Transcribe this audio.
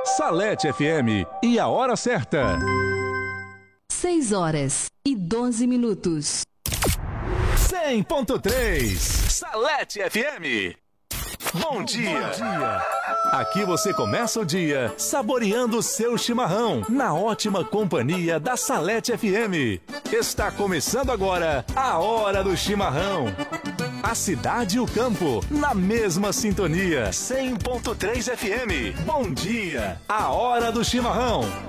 Salete FM e a hora certa. 6h12. 100.3 Salete FM. Bom dia. Aqui você começa o dia saboreando o seu chimarrão na ótima companhia da Salete FM. Está começando agora a Hora do Chimarrão. A cidade e o campo na mesma sintonia. 100.3 FM. Bom dia. A Hora do Chimarrão.